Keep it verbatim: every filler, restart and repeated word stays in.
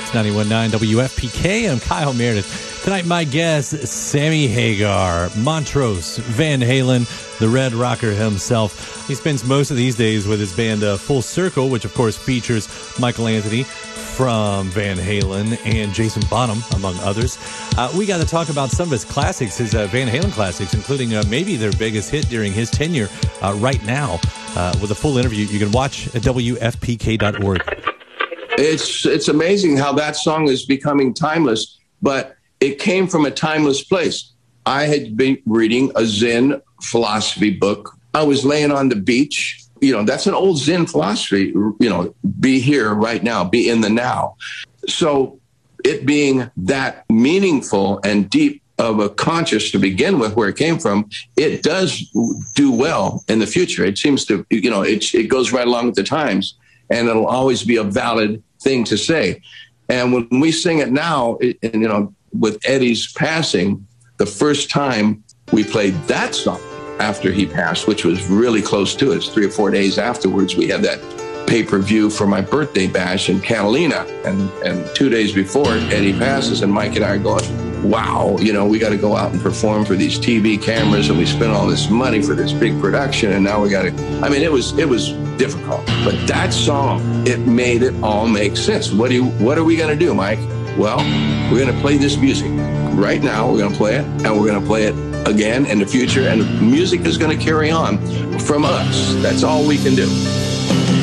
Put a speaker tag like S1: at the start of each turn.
S1: It's ninety-one point nine W F P K. I'm Kyle Meredith. Tonight, my guest, Sammy Hagar, Montrose Van Halen, the Red Rocker himself. He spends most of these days with his band uh, Full Circle, which, of course, features Michael Anthony from Van Halen and Jason Bonham, among others. Uh, we got to talk about some of his classics, his uh, Van Halen classics, including uh, maybe their biggest hit during his tenure uh, right now. Uh, with a full interview, you can watch at W F P K dot org.
S2: It's it's amazing how that song is becoming timeless, but it came from a timeless place. I had been reading a Zen philosophy book. I was laying on the beach. You know, that's an old Zen philosophy, you know, be here right now, be in the now. So it being that meaningful and deep of a conscious to begin with, where it came from, it does do well in the future. It seems to, you know, it, it goes right along with the times, and it'll always be a valid thing to say. And when we sing it now, it, and, you know, with Eddie's passing, the first time we played that song after he passed, which was really close to it, three or four days afterwards, we had that pay-per-view for my birthday bash in Catalina. And, and two days before Eddie passes, and Mike and I are going, wow, you know, we got to go out and perform for these T V cameras, and we spent all this money for this big production, and now we got to, I mean, it was, it was difficult. But that song, it made it all make sense. What do you, what are we going to do, Mike? Well, we're going to play this music. Right now, we're going to play it, and we're going to play it again in the future, and music is going to carry on from us. That's all we can do.